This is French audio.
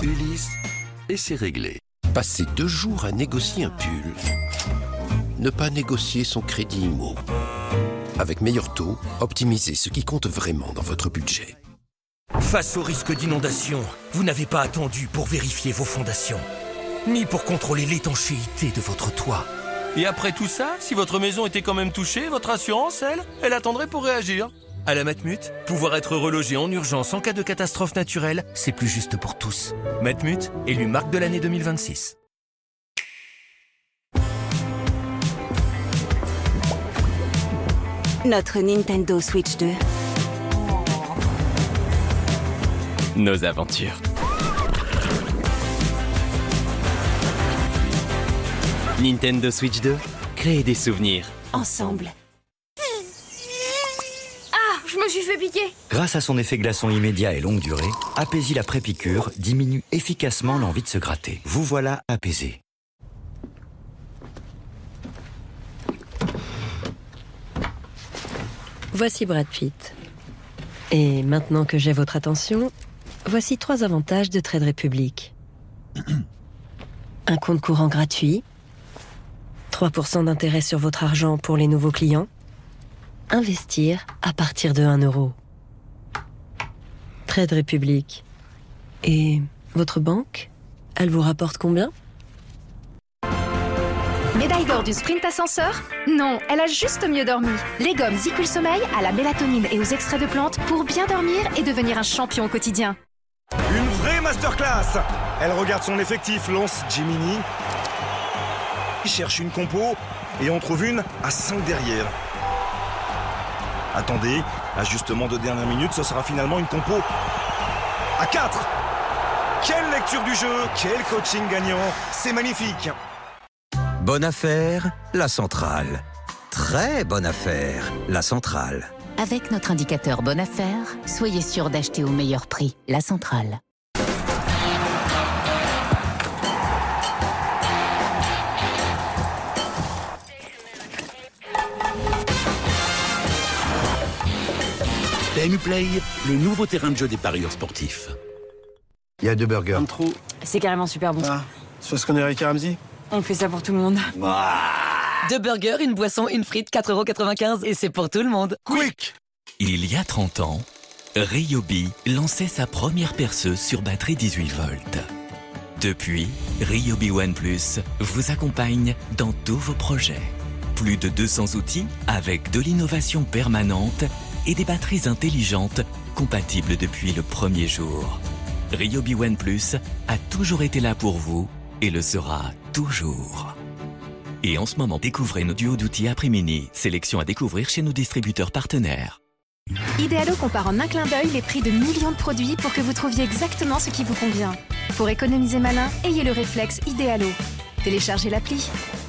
Ulysse, et c'est réglé. Passer 2 jours à négocier un pull. Ne pas négocier son crédit IMO. Avec Meilleur Taux, optimisez ce qui compte vraiment dans votre budget. Face au risque d'inondation, vous n'avez pas attendu pour vérifier vos fondations, ni pour contrôler l'étanchéité de votre toit. Et après tout ça, si votre maison était quand même touchée, votre assurance, elle attendrait pour réagir. À la Matmut, pouvoir être relogé en urgence en cas de catastrophe naturelle, c'est plus juste pour tous. Matmut, élu marque de l'année 2026. Notre Nintendo Switch 2. Nos aventures. Nintendo Switch 2, créer des souvenirs. Ensemble. Je me suis fait piquer. Grâce à son effet glaçon immédiat et longue durée, Apaisil après piqûre diminue efficacement l'envie de se gratter. Vous voilà apaisé. Voici Brad Pitt. Et maintenant que j'ai votre attention, voici 3 avantages de Trade Republic. Un compte courant gratuit, 3% d'intérêt sur votre argent pour les nouveaux clients, investir à partir de 1 euro. Trade Republic. Et votre banque, elle vous rapporte combien ? Médaille d'or du sprint ascenseur ? Non, elle a juste mieux dormi. Les gommes Zicul Sommeil à la mélatonine et aux extraits de plantes pour bien dormir et devenir un champion au quotidien. Une vraie masterclass. Elle regarde son effectif, lance Gemini, cherche une compo et en trouve une à 5 derrière. Attendez, ajustement de dernière minute, ce sera finalement une compo à 4. Quelle lecture du jeu, quel coaching gagnant, c'est magnifique. Bonne affaire, la centrale. Très bonne affaire, la centrale. Avec notre indicateur Bonne Affaire, soyez sûr d'acheter au meilleur prix. La centrale. PMU Play, le nouveau terrain de jeu des parieurs sportifs. Il y a 2 burgers. Un trou. C'est carrément super bon. Ah, c'est parce qu'on est Rick et Ramsey. On fait ça pour tout le monde. 2 burgers, une boisson, une frite, 4,95 € et c'est pour tout le monde. Quick! Il y a 30 ans, Ryobi lançait sa première perceuse sur batterie 18 volts. Depuis, Ryobi One Plus vous accompagne dans tous vos projets. Plus de 200 outils avec de l'innovation permanente et des batteries intelligentes compatibles depuis le premier jour. Ryobi One Plus a toujours été là pour vous et le sera toujours. Et en ce moment, découvrez nos duos d'outils après-mini, sélection à découvrir chez nos distributeurs partenaires. Idealo compare en un clin d'œil les prix de millions de produits pour que vous trouviez exactement ce qui vous convient. Pour économiser malin, ayez le réflexe Idealo. Téléchargez l'appli.